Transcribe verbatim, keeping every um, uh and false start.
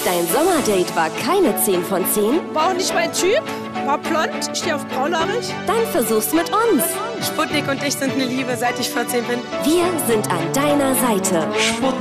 Dein Sommerdate war keine zehn von zehn? War auch nicht mein Typ, war blond, ich stehe auf braunhaarig. Dann versuch's mit uns. Sputnik und ich sind eine Liebe, seit ich vierzehn bin. Wir sind an deiner Seite. Sputnik.